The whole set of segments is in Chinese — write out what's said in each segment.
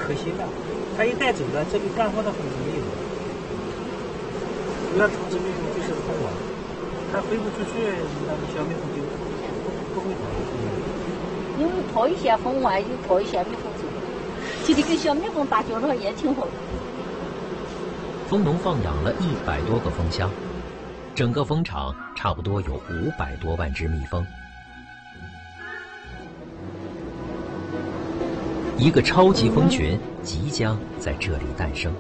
可惜了。它一带走了，这里干活的蜂就没有了。主要处置蜜蜂就是蜂王，它飞不出去，那么小蜜蜂就不会跑。 因为跑一下蜂王，就跑一下蜜蜂走。其实跟小蜜蜂打交道也挺好的。 蜂农放养了100多个蜂箱，整个蜂场差不多有500多万只蜜蜂。一个超级蜂群即将在这里诞生。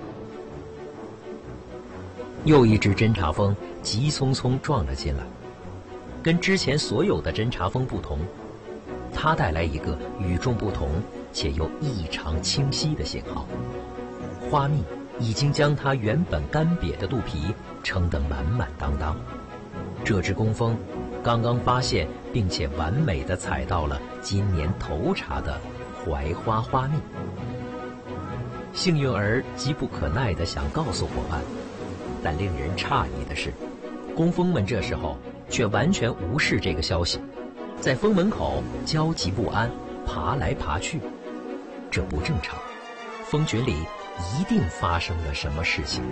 又一只侦察蜂急匆匆撞了进来，跟之前所有的侦察蜂不同，它带来一个与众不同且又异常清晰的信号：花蜜已经将它原本干瘪的肚皮撑得满满当当。这只工蜂刚刚发现并且完美地采到了今年头茬的槐花花蜜。幸运儿急不可耐地想告诉伙伴，但令人诧异的是，工蜂们这时候却完全无视这个消息，在蜂门口焦急不安，爬来爬去。这不正常，蜂群里一定发生了什么事情。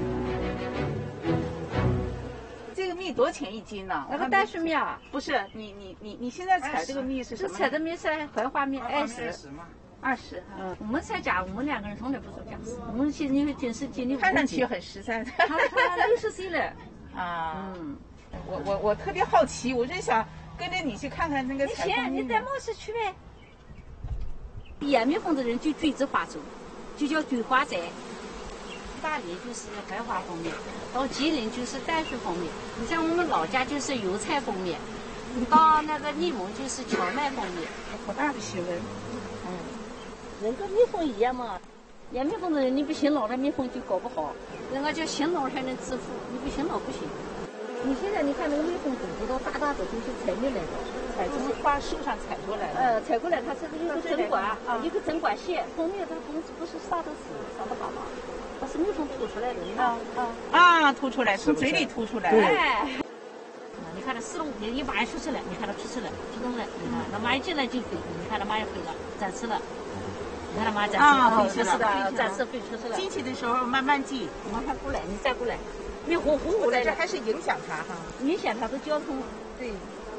这个蜜多少钱1斤呢？ 那个袋鼠蜜啊？ 不是，你现在采这个蜜是什么？ 采的蜜是槐花蜜，20 嘛。 20，我们采价，我们2个人从来不说价。我们其实因为平时经历， 看上去很实在。 他60岁了啊。我特别好奇，我就想跟着你去看看那个采蜂蜜。 你带冒失去呗。养蜜蜂的人就追着花走，就叫追花仔。大连就是槐花蜂蜜，到吉林就是袋鼠蜂蜜。你像我们老家就是油菜蜂蜜，到那个内蒙就是荞麦蜂蜜。 好大的学问。 人跟蜜蜂一样嘛，养蜜蜂的人你不勤劳，那蜜蜂就搞不好。人家叫勤劳才能致富，你不勤劳不行。你现在你看那个蜜蜂种子都大大的，都是采蜜来的， 采从花树上采过来的。 采过来，它这个一个针管啊，一个针管线，蜂蜜它不是撒的籽，撒的粑粑，它是蜜蜂吐出来的。 吐出来，从嘴里吐出来。 哎，你看它4、5天一晚上出去了，你看它出去了，激动了，你看它妈一进来就飞，你看它妈也飞了，展翅了。你看他妈展翅飞出去了，展翅飞出去了。 进去的时候慢慢进， 慢慢过来，你再过来，你呼来这还是影响它哈， 影响它的交通。 对，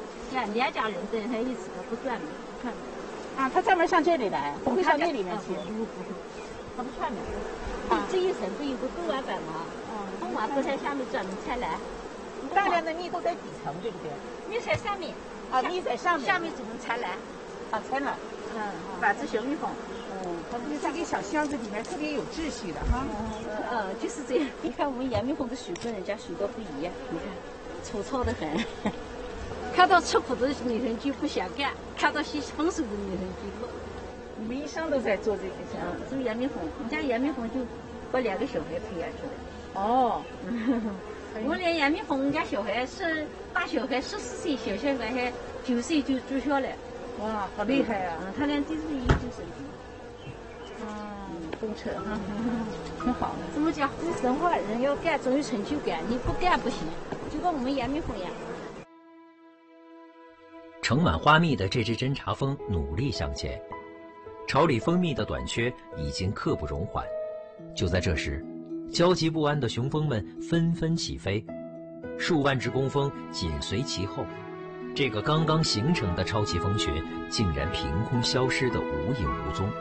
2家人在它一起它不转的，看。 它专门上这里来，不会上那里面去。 它不转的。这一层不有个钩碗板吗？钩碗不在下面转，你才来。 大量的蜜都在底层，对不对？ 蜜在上面。 蜜在上面。 下面怎么才来？ 才来。 把这小蜜蜂。 它不是这个小箱子里面特别有秩序的哈。 就是这样。你看我们养蜜蜂的水跟人家水稻不一样，你看粗糙的很。看到吃苦的女人就不想干，看到吸丰收的女人就乐。 你们一生都在做这个项目？ 做养蜜蜂，人家养蜜蜂就把2个小孩培养出来。我连养蜜蜂，人家小孩是大小孩14岁，小小孩还9岁就住校了。 哇，好厉害啊！ 他俩都是研究生。 工程哈，挺好的。 怎么讲？这生活人要干，总有成就感，你不干不行。就跟我们养蜜蜂一样。 盛满花蜜的这只侦察蜂努力向前，巢里蜂蜜的短缺已经刻不容缓。就在这时，焦急不安的雄蜂们纷纷起飞，数万只工蜂紧随其后。这个刚刚形成的超级蜂群竟然凭空消失得无影无踪。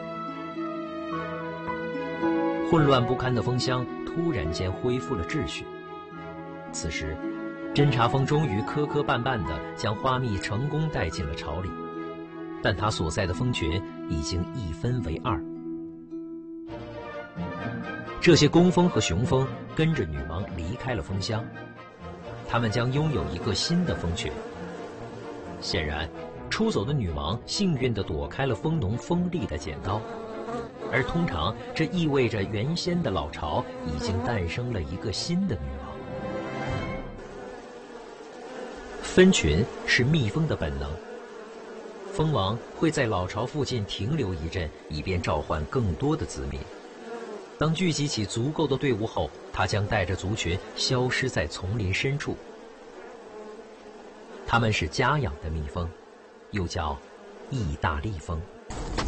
混乱不堪的蜂箱突然间恢复了秩序。此时，侦察蜂终于磕磕绊绊地将花蜜成功带进了巢里，但它所在的蜂群已经一分为2。这些工蜂和雄蜂跟着女王离开了蜂箱，它们将拥有一个新的蜂群。显然，出走的女王幸运地躲开了蜂农锋利的剪刀。而通常这意味着原先的老巢已经诞生了一个新的女王。分群是蜜蜂的本能，蜂王会在老巢附近停留一阵，以便召唤更多的子民。当聚集起足够的队伍后，它将带着族群消失在丛林深处。它们是家养的蜜蜂，又叫意大利蜂。